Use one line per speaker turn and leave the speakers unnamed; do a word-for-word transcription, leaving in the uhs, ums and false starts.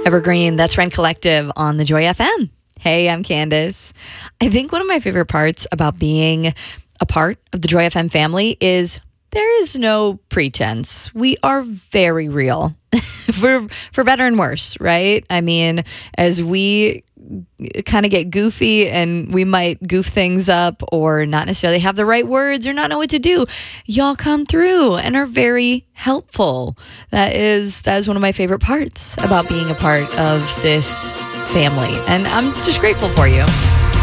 Evergreen, that's Rent Collective on the Joy F M. Hey, I'm Candace. I think one of my favorite parts about being a part of the Joy F M family is there is no pretense. We are very real, for for better and worse, right? I mean, as we kind of get goofy and we might goof things up or not necessarily have the right words or not know what to do, y'all come through and are very helpful. That is that is one of my favorite parts about being a part of this family, and I'm just grateful for you.